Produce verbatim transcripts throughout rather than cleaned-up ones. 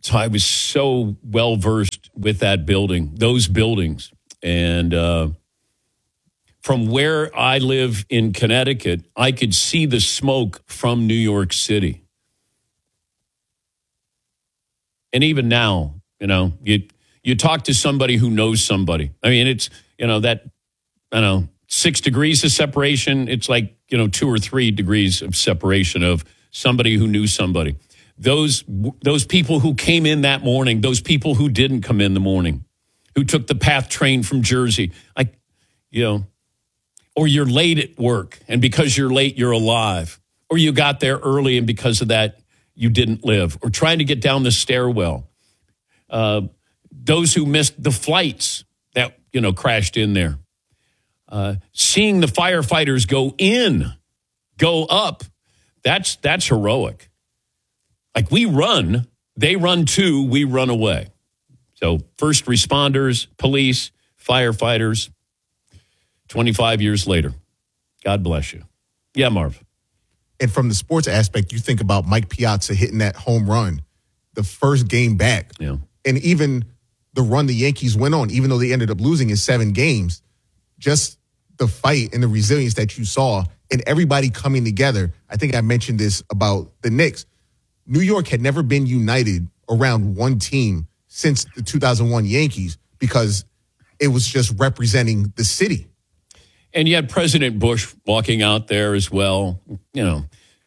So I was so well versed with that building, those buildings. And uh, from where I live in Connecticut, I could see the smoke from New York City. And even now, you know, you you talk to somebody who knows somebody. I mean, it's, you know, that, I don't know, six degrees of separation. It's like, you know, two or three degrees of separation of somebody who knew somebody. Those those people who came in that morning, those people who didn't come in the morning, who took the PATH train from Jersey, I, you know, or you're late at work, and because you're late, you're alive, or you got there early, and because of that, you didn't live, or trying to get down the stairwell. Uh, those who missed the flights that, you know, crashed in there. Uh, seeing the firefighters go in, go up, that's that's heroic. Like, we run, they run too, we run away. So first responders, police, firefighters, twenty-five years later. God bless you. Yeah, Marv. And from the sports aspect, you think about Mike Piazza hitting that home run, the first game back. Yeah. And even the run the Yankees went on, even though they ended up losing in seven games, just the fight and the resilience that you saw and everybody coming together. I think I mentioned this about the Knicks. New York had never been united around one team since the two thousand one Yankees because it was just representing the city. And you had President Bush walking out there as well, you know.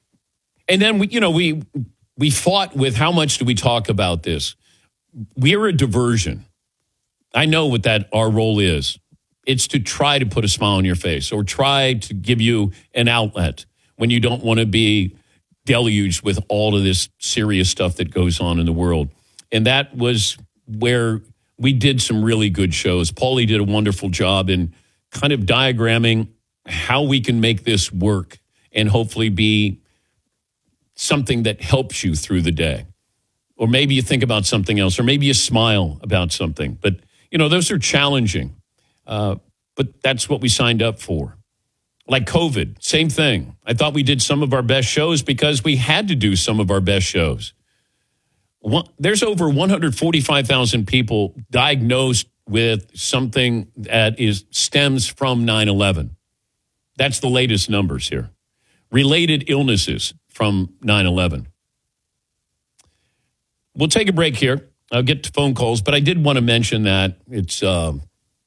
And then, we, you know, we we fought with, how much do we talk about this? We're a diversion. I know what that our role is. It's to try to put a smile on your face or try to give you an outlet when you don't want to be deluged with all of this serious stuff that goes on in the world. And that was where we did some really good shows. Paulie did a wonderful job in kind of diagramming how we can make this work and hopefully be something that helps you through the day. Or maybe you think about something else, or maybe you smile about something. But, you know, those are challenging. Uh, but that's what we signed up for. Like COVID, same thing. I thought we did some of our best shows because we had to do some of our best shows. One, there's over one hundred forty-five thousand people diagnosed with something that is stems from nine eleven. That's the latest numbers here. Related illnesses from nine eleven. We'll take a break here. I'll get to phone calls, but I did want to mention that it's uh,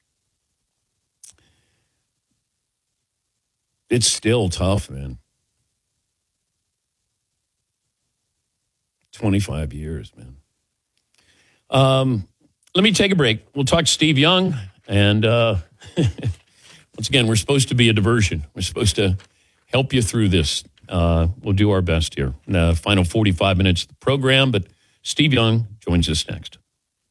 it's still tough, man. twenty-five years, man. Um, let me take a break. We'll talk to Steve Young. And uh, once again, we're supposed to be a diversion. We're supposed to help you through this. Uh, we'll do our best here in the final forty-five minutes of the program. But Steve Young joins us next.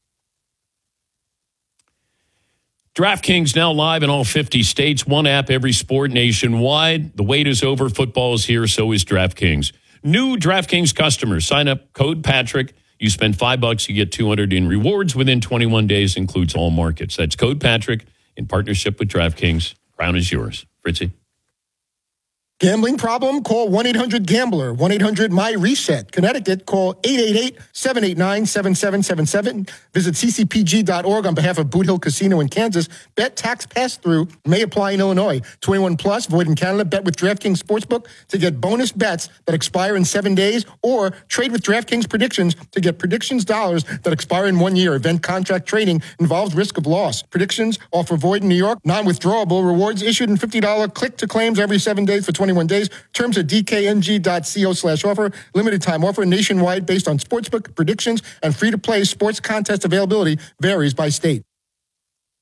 DraftKings now live in all fifty states. One app, every sport nationwide. The wait is over. Football is here. So is DraftKings. New DraftKings customers, sign up code Patrick. You spend five bucks, you get two hundred in rewards within twenty-one days, includes all markets. That's code Patrick in partnership with DraftKings. Crown is yours. Fritzy. Gambling problem? Call one eight hundred gambler, one eight hundred my reset. Connecticut, call eight eight eight, seven eight nine, seven seven seven seven. Visit c c p g dot org on behalf of Boot Hill Casino in Kansas. Bet tax pass-through may apply in Illinois. twenty-one plus, void in Canada. Bet with DraftKings Sportsbook to get bonus bets that expire in seven days, or trade with DraftKings Predictions to get predictions dollars that expire in one year. Event contract trading involves risk of loss. Predictions offer void in New York. Non-withdrawable rewards issued in fifty dollars click-to-claims every seven days for twenty-one days. Terms at d k n g dot co slash offer. Limited time offer nationwide based on sportsbook predictions and free-to-play sports contest availability varies by state.